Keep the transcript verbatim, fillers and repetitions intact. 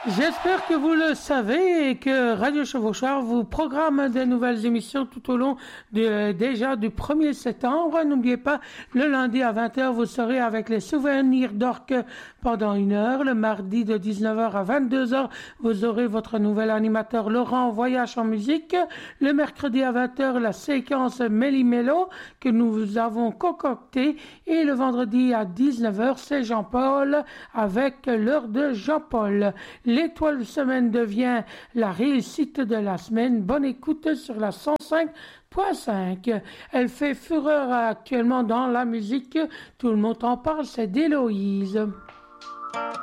J'espère que vous le savez et que Radio Chevaucheur vous programme de nouvelles émissions tout au long de, déjà du premier septembre. N'oubliez pas, le lundi à vingt heures, vous serez avec les souvenirs d'Orque pendant une heure. Le mardi de dix-neuf heures à vingt-deux heures, vous aurez votre nouvel animateur Laurent Voyage en musique. Le mercredi à vingt heures, la séquence Méli-Mélo que nous avons concoctée. Et le vendredi à dix-neuf heures, c'est Jean-Paul avec l'heure de Jean-Paul. L'étoile de semaine devient la réussite de la semaine. Bonne écoute sur la cent cinq point cinq. Elle fait fureur actuellement dans la musique. Tout le monde en parle, c'est d'Héloïse.